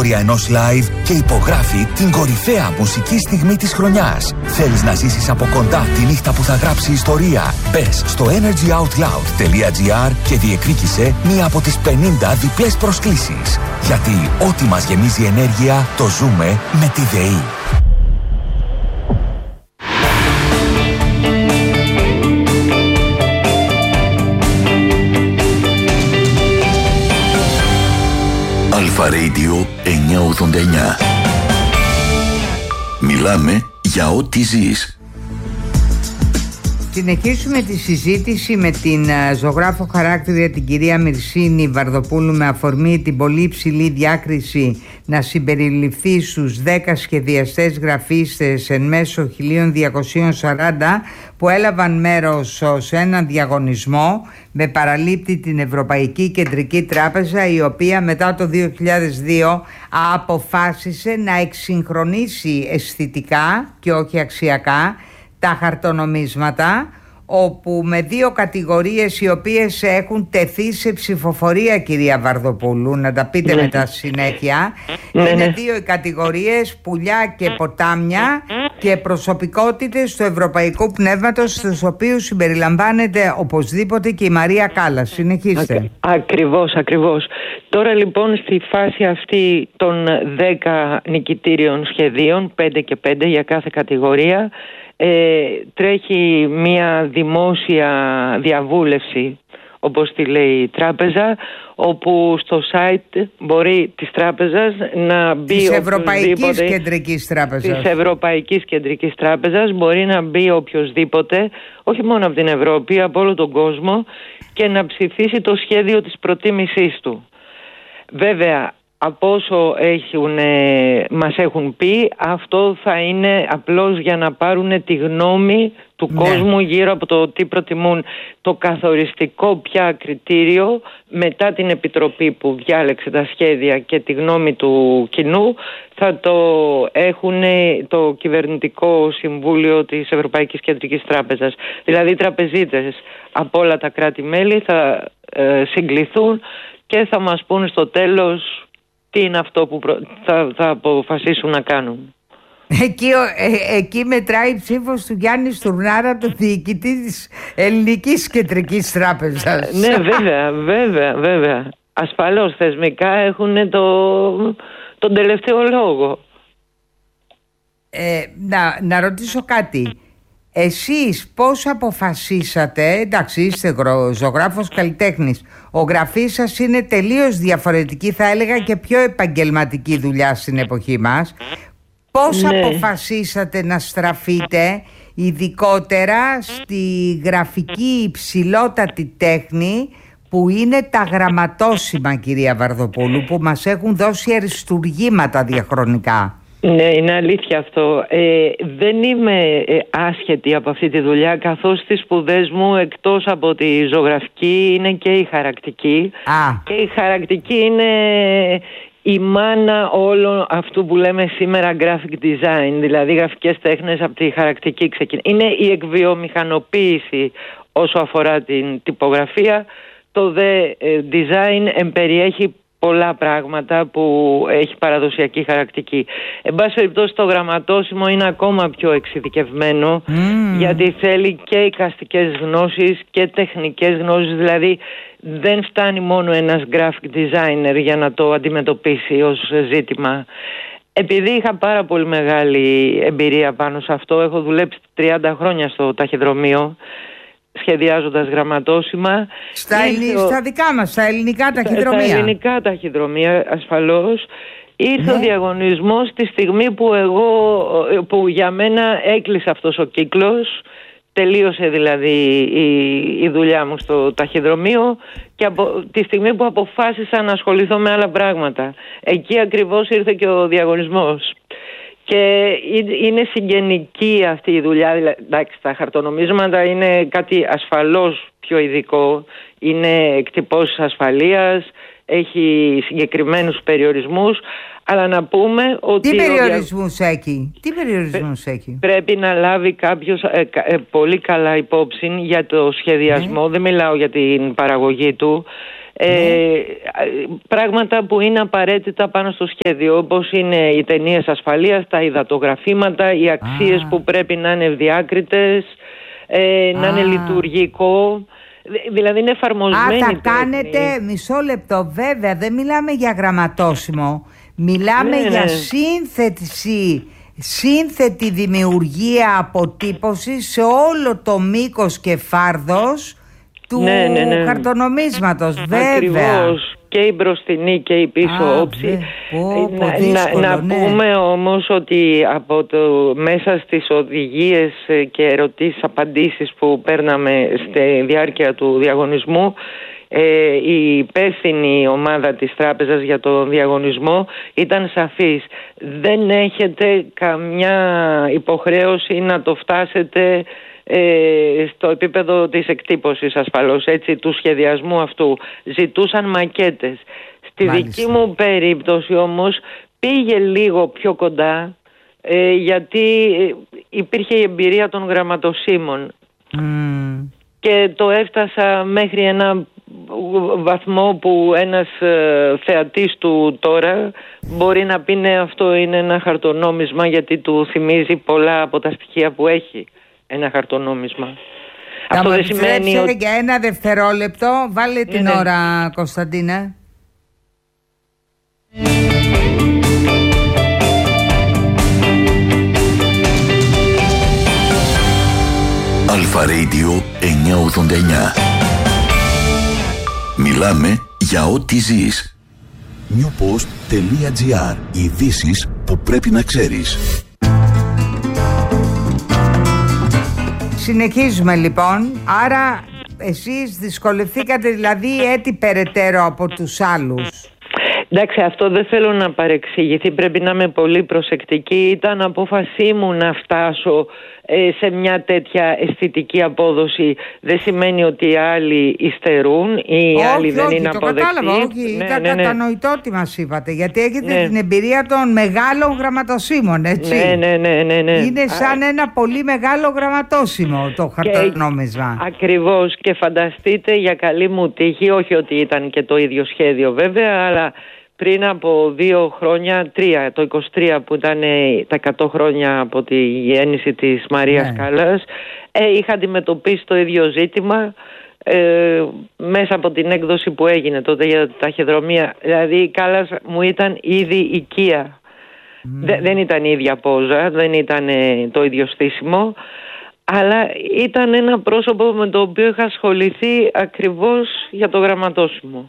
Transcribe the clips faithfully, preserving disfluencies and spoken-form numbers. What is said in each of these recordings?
περιθώρια ενός live και υπογράφει την κορυφαία μουσική στιγμή της χρονιάς. Θέλεις να ζήσεις από κοντά τη νύχτα που θα γράψει ιστορία? Μπες στο energy out loud τελεία gr και διεκδίκησε μία από τις πενήντα διπλές προσκλήσεις. Γιατί ό,τι μας γεμίζει ενέργεια το ζούμε με τη ΔΕΗ. Αλφα Radio εννιακόσια ογδόντα εννιά. Μιλάμε για ό,τι ζεις. Συνεχίσουμε τη συζήτηση με την ζωγράφο χαράκτηρα την κυρία Μυρσίνη Βαρδοπούλου με αφορμή την πολύ υψηλή διάκριση να συμπεριληφθεί στους δέκα σχεδιαστές γραφίστες εν μέσω χίλια διακόσια σαράντα που έλαβαν μέρος σε έναν διαγωνισμό με παραλήπτη την Ευρωπαϊκή Κεντρική Τράπεζα, η οποία μετά το δύο χιλιάδες δύο αποφάσισε να εξυγχρονίσει αισθητικά και όχι αξιακά τα χαρτονομίσματα, όπου με δύο κατηγορίες οι οποίες έχουν τεθεί σε ψηφοφορία, κυρία Βαρδοπούλου, να τα πείτε ναι. μετά συνέχεια, ναι, είναι ναι. δύο οι κατηγορίες, πουλιά και ποτάμια και προσωπικότητες του ευρωπαϊκού πνεύματος, στους οποίους συμπεριλαμβάνεται οπωσδήποτε και η Μαρία Κάλλας. Συνεχίστε. Α, ακριβώς, ακριβώς. Τώρα λοιπόν στη φάση αυτή των δέκα νικητήριων σχεδίων, πέντε και πέντε για κάθε κατηγορία, Ε, τρέχει μια δημόσια διαβούλευση, όπως τη λέει η τράπεζα, όπου στο site μπορεί της τράπεζας να μπει της Ευρωπαϊκής Κεντρικής Τράπεζας της Ευρωπαϊκής Κεντρικής Τράπεζας μπορεί να μπει οποιοσδήποτε, όχι μόνο από την Ευρώπη, από όλο τον κόσμο, και να ψηφίσει το σχέδιο της προτίμησής του. Βέβαια, από όσο έχουν, μας έχουν πει, αυτό θα είναι απλώς για να πάρουν τη γνώμη του ναι. κόσμου γύρω από το τι προτιμούν. Το καθοριστικό πια κριτήριο, μετά την επιτροπή που διάλεξε τα σχέδια και τη γνώμη του κοινού, θα το έχουν το κυβερνητικό συμβούλιο της Ευρωπαϊκής Κεντρικής Τράπεζας. Δηλαδή οι τραπεζίτες από όλα τα κράτη-μέλη θα ε, συγκληθούν και θα μας πούν στο τέλος τι είναι αυτό που προ... θα, θα αποφασίσουν να κάνουν. Εκεί, ε, εκεί μετράει η ψήφος του Γιάννη Στουρνάρα, του διοικητή της Ελληνικής Κεντρικής Τράπεζας. Ναι, βέβαια, βέβαια, βέβαια. Ασφαλώς θεσμικά έχουν το, τον τελευταίο λόγο. Ε, να, να ρωτήσω κάτι. Εσείς πώς αποφασίσατε, εντάξει είστε ζωγράφος καλλιτέχνης, ο γραφής σας είναι τελείως διαφορετική, θα έλεγα και πιο επαγγελματική δουλειά στην εποχή μας. Πώς ναι. αποφασίσατε να στραφείτε ειδικότερα στη γραφική υψηλότατη τέχνη που είναι τα γραμματόσημα, κυρία Βαρδοπούλου, που μας έχουν δώσει αριστουργήματα διαχρονικά? Ναι, είναι αλήθεια αυτό. Ε, δεν είμαι ε, άσχετη από αυτή τη δουλειά, καθώς στις σπουδές μου εκτός από τη ζωγραφική είναι και η χαρακτική. Α. Και η χαρακτική είναι η μάνα όλων αυτού που λέμε σήμερα graphic design, δηλαδή γραφικές τέχνες από τη χαρακτική ξεκινά. Είναι η εκβιομηχανοποίηση όσο αφορά την τυπογραφία. Το δε ε, design εμπεριέχει πολλά πράγματα που έχει παραδοσιακή χαρακτική. Εν πάση περιπτώσει, το γραμματόσημο είναι ακόμα πιο εξειδικευμένο, mm. γιατί θέλει και εικαστικές γνώσεις και τεχνικές γνώσεις. Δηλαδή δεν φτάνει μόνο ένας graphic designer για να το αντιμετωπίσει ως ζήτημα. Επειδή είχα πάρα πολύ μεγάλη εμπειρία πάνω σε αυτό, έχω δουλέψει τριάντα χρόνια στο ταχυδρομείο σχεδιάζοντας γραμματόσημα. Στα, Ήρθε, στα δικά μας, στα ελληνικά ταχυδρομεία. Στα ελληνικά ταχυδρομεία, ασφαλώς. Ήρθε ναι. ο διαγωνισμός τη στιγμή που εγώ, που για μένα έκλεισε αυτός ο κύκλος. Τελείωσε δηλαδή η, η δουλειά μου στο ταχυδρομείο και από τη στιγμή που αποφάσισα να ασχοληθώ με άλλα πράγματα. Εκεί ακριβώς ήρθε και ο διαγωνισμός. Και είναι συγγενική αυτή η δουλειά. Εντάξει, τα χαρτονομίσματα είναι κάτι ασφαλώς πιο ειδικό. Είναι εκτυπώσεις ασφαλείας, έχει συγκεκριμένους περιορισμούς. Αλλά να πούμε ότι... Τι περιορισμούς δια... έχει, τι περιορισμούς Πρέ... έχει. Πρέπει να λάβει κάποιος ε, ε, πολύ καλά υπόψη για το σχεδιασμό. Ε? Δεν μιλάω για την παραγωγή του. Ε, πράγματα που είναι απαραίτητα πάνω στο σχέδιο, όπως είναι οι ταινίες ασφαλείας, τα υδατογραφήματα, οι αξίες ah. που πρέπει να είναι ευδιάκριτες, ε, να ah. είναι λειτουργικό. Δηλαδή είναι εφαρμοσμένη. Α, θα κάνετε, μισό λεπτό, βέβαια δεν μιλάμε για γραμματόσημο, μιλάμε ναι, για ναι. σύνθεση, σύνθετη δημιουργία αποτύπωσης σε όλο το μήκος και φάρδος του ναι, ναι, ναι. χαρτονομίσματος. Βέβαια. Ακριβώς. Και η μπροστινή και η πίσω Α, όψη. Δε, πω, πω, να δύσκολο, να ναι. πούμε όμως ότι από το, μέσα στις οδηγίες και ερωτήσεις απαντήσεις που παίρναμε στη διάρκεια του διαγωνισμού, ε, η υπεύθυνη ομάδα της τράπεζας για το διαγωνισμό ήταν σαφής. Δεν έχετε καμιά υποχρέωση να το φτάσετε Ε, στο επίπεδο της εκτύπωσης ασφαλώς, έτσι, του σχεδιασμού αυτού. Ζητούσαν μακέτες. Στη Μάλιστα. δική μου περίπτωση όμως πήγε λίγο πιο κοντά, ε, γιατί υπήρχε η εμπειρία των γραμματοσύμων mm. και το έφτασα μέχρι ένα βαθμό που ένας ε, θεατής του τώρα μπορεί να πει ναι, αυτό είναι ένα χαρτονόμισμα, γιατί του θυμίζει πολλά από τα στοιχεία που έχει ένα χαρτονόμισμα. Θα αυτό δεν σημαίνει ότι... για ένα δευτερόλεπτο, βάλε ναι, την ναι. ώρα, Κωνσταντίνα. Αλφα Radio εννιακόσια ογδόντα εννιά. Μιλάμε για ό,τι ζεις. newpost τελεία gr. Ειδήσεις που πρέπει να ξέρεις. Συνεχίζουμε λοιπόν. Άρα εσείς δυσκολευθήκατε δηλαδή έτη περαιτέρω από τους άλλους. Εντάξει, αυτό δεν θέλω να παρεξηγηθεί, πρέπει να είμαι πολύ προσεκτική. Ήταν απόφασή μου να φτάσω ε, σε μια τέτοια αισθητική απόδοση. Δεν σημαίνει ότι οι άλλοι υστερούν ή οι όχι, άλλοι δεν όχι, είναι το αποδεκτοί. Κατάλαβα, όχι, ναι, ήταν ναι, ναι. κατανοητό τι μας είπατε, γιατί έχετε ναι. την εμπειρία των μεγάλων γραμματοσύμων, έτσι. Ναι, ναι, ναι, ναι, ναι. Είναι σαν Α... ένα πολύ μεγάλο γραμματόσημο το χαρτονόμισμα. Ακριβώς, και φανταστείτε, για καλή μου τύχη, όχι ότι ήταν και το ίδιο σχέδιο βέβαια, αλλά πριν από δύο χρόνια, τρία, το είκοσι τρία που ήταν τα εκατό χρόνια από τη γέννηση της Μαρίας ναι. Κάλλας, ε, είχα αντιμετωπίσει το ίδιο ζήτημα ε, μέσα από την έκδοση που έγινε τότε για τα ταχυδρομεία. Δηλαδή η Κάλλας μου ήταν ήδη οικία. Mm. Δε, δεν ήταν η ίδια πόζα, δεν ήταν ε, το ίδιο στήσιμο, αλλά ήταν ένα πρόσωπο με το οποίο είχα ασχοληθεί ακριβώς για το γραμματόσημο.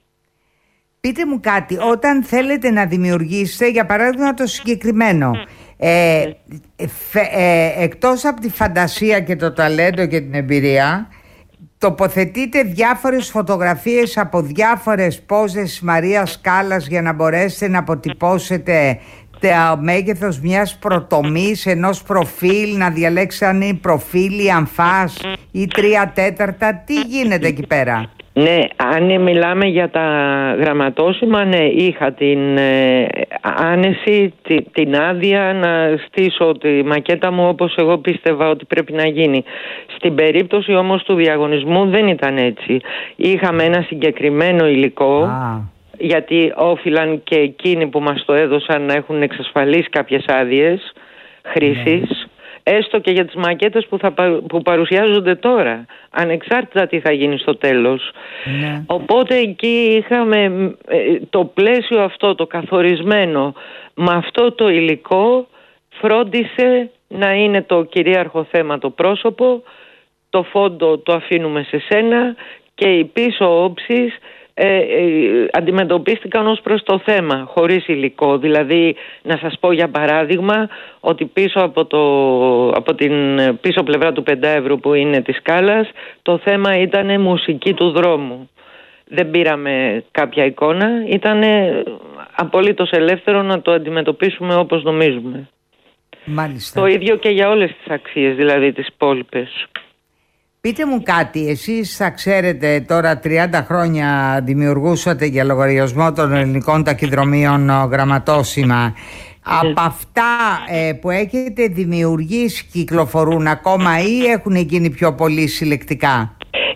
Πείτε μου κάτι, όταν θέλετε να δημιουργήσετε, για παράδειγμα το συγκεκριμένο, ε, φε, ε, εκτός από τη φαντασία και το ταλέντο και την εμπειρία, τοποθετείτε διάφορες φωτογραφίες από διάφορες πόζες Μαρίας Κάλλας για να μπορέσετε να αποτυπώσετε το μέγεθος μιας προτομής, ενός προφίλ, να διαλέξετε αν είναι προφίλ ή αμφάς ή τρία τέταρτα. Τι γίνεται εκεί πέρα? Ναι, αν μιλάμε για τα γραμματόσημα, ναι, είχα την ε, άνεση, τη, την άδεια να στήσω τη μακέτα μου όπως εγώ πίστευα ότι πρέπει να γίνει. Στην περίπτωση όμως του διαγωνισμού δεν ήταν έτσι. Είχαμε ένα συγκεκριμένο υλικό, ah. γιατί όφυλαν και εκείνοι που μας το έδωσαν να έχουν εξασφαλίσει κάποιες άδειες χρήσης. Yeah. Έστω και για τις μακέτες που, θα, που παρουσιάζονται τώρα, ανεξάρτητα τι θα γίνει στο τέλος. Ναι. Οπότε εκεί είχαμε ε, το πλαίσιο αυτό, το καθορισμένο, με αυτό το υλικό φρόντισε να είναι το κυρίαρχο θέμα το πρόσωπο, το φόντο το αφήνουμε σε σένα και οι πίσω όψεις Ε, ε, αντιμετωπίστηκαν ως προς το θέμα, χωρίς υλικό. Δηλαδή, να σας πω για παράδειγμα ότι πίσω από, το, από την πίσω πλευρά του πεντάευρου που είναι της Κάλλας, το θέμα ήταν μουσική του δρόμου. Δεν πήραμε κάποια εικόνα, ήταν απολύτως ελεύθερο να το αντιμετωπίσουμε όπως νομίζουμε. Μάλιστα. Το ίδιο και για όλες τις αξίες, δηλαδή τις υπόλοιπες. Πείτε μου κάτι, εσείς θα ξέρετε τώρα τριάντα χρόνια δημιουργούσατε για λογαριασμό των ελληνικών ταχυδρομείων γραμματόσημα. Mm. Από αυτά ε, που έχετε δημιουργήσει κυκλοφορούν ακόμα ή έχουν γίνει πιο πολύ συλλεκτικά?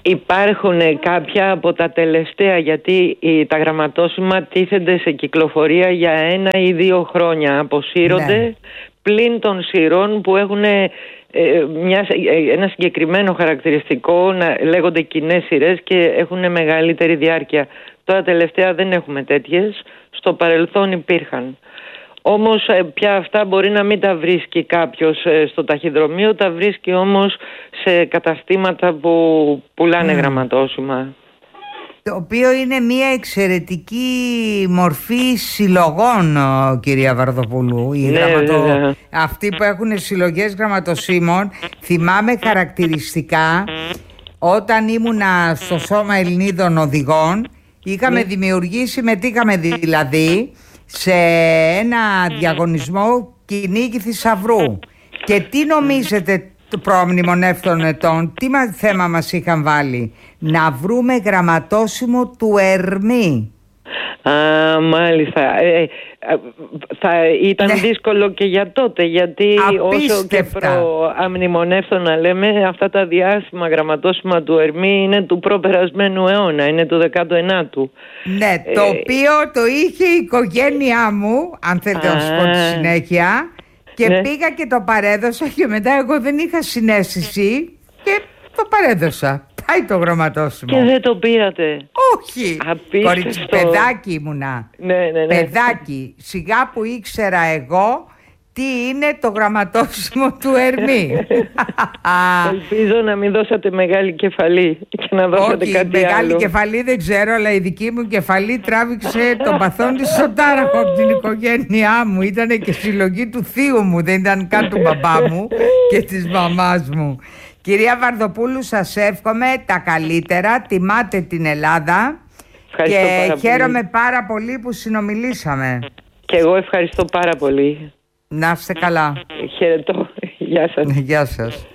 Υπάρχουν κάποια από τα τελευταία, γιατί τα γραμματόσημα τίθενται σε κυκλοφορία για ένα ή δύο χρόνια. Αποσύρονται, ναι, πλην των σειρών που έχουν ε, μια, ένα συγκεκριμένο χαρακτηριστικό, να λέγονται κοινές σειρές και έχουν μεγαλύτερη διάρκεια. Τώρα τελευταία δεν έχουμε τέτοιες, στο παρελθόν υπήρχαν. Όμως πια αυτά μπορεί να μην τα βρίσκει κάποιος στο ταχυδρομείο, τα βρίσκει όμως σε καταστήματα που πουλάνε mm. γραμματόσημα. Το οποίο είναι μια εξαιρετική μορφή συλλογών, κυρία Βαρδοπούλου. Οι ναι, γραμματο... ναι. Αυτοί που έχουν συλλογές γραμματοσύμων, θυμάμαι χαρακτηριστικά όταν ήμουνα στο Σώμα Ελληνίδων Οδηγών, είχαμε ναι. δημιουργήσει, συμμετείχαμε δηλαδή σε ένα διαγωνισμό κυνήγι θησαυρού. Και τι νομίζετε το προμνημονεύτων ετών, τι θέμα μας είχαν βάλει? Να βρούμε γραμματόσημο του Ερμή. Α, μάλιστα. Ε, θα ήταν ναι. δύσκολο και για τότε, γιατί απίστευτα. Όσο και προαμνημονεύτων να λέμε, αυτά τα διάσημα γραμματόσημα του Ερμή είναι του προπερασμένου αιώνα, είναι του δέκατου ενάτου. Ναι, ε, το οποίο το είχε η οικογένειά μου, αν θέλετε να σας πω τη συνέχεια, και ναι. πήγα και το παρέδωσα και μετά εγώ δεν είχα συναίσθηση και το παρέδωσα. Πάει το γραμματόσημο. Και δεν το πήρατε? Όχι. Απίστευτο. Κορίτσι, παιδάκι ήμουνα. Ναι, ναι, ναι. Παιδάκι. Σιγά που ήξερα εγώ τι είναι το γραμματόσημο του Ερμή. Ελπίζω να μην δώσατε μεγάλη κεφαλή και να δώσατε όχι, κάτι μεγάλη άλλο. κεφαλή δεν ξέρω, αλλά η δική μου κεφαλή τράβηξε τον παθόν της στο τάραχο από την οικογένειά μου. Ήτανε και συλλογή του θείου μου, δεν ήταν καν του μπαμπά μου και της μαμάς μου. Κυρία Βαρδοπούλου, σας εύχομαι τα καλύτερα, τιμάτε την Ελλάδα. Ευχαριστώ και πάρα χαίρομαι πολύ. πάρα πολύ που συνομιλήσαμε. Και εγώ ευχαριστώ πάρα πολύ. Να είστε καλά. Χαιρετώ. Γεια σας. Γεια σας.